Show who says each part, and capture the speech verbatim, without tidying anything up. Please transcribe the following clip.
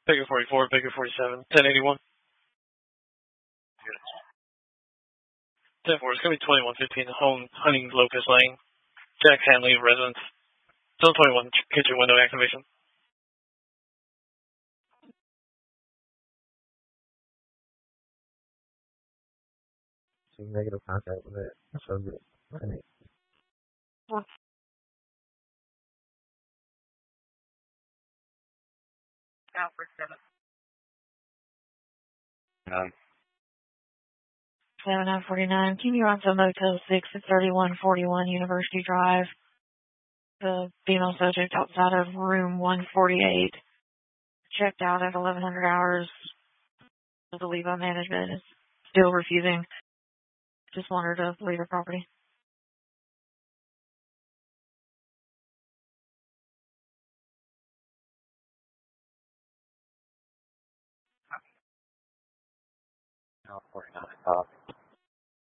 Speaker 1: Baker forty-four, Baker forty-seven, ten eighty-one. ten four, it's going to be twenty-one fifteen, home, Hunting Locust Lane. Jack Hanley, residence. Zone twenty-one, kitchen window activation.
Speaker 2: So negative contact with it. So good.
Speaker 3: Out for seven.
Speaker 2: Um,
Speaker 3: seven nine forty-nine. Keep your on to Motel six at thirty-one forty-one University Drive. The female subject outside of room one forty-eight. Checked out at eleven hundred hours. The leave on management is still refusing. Just want her to leave the property.
Speaker 2: no, forty-nine.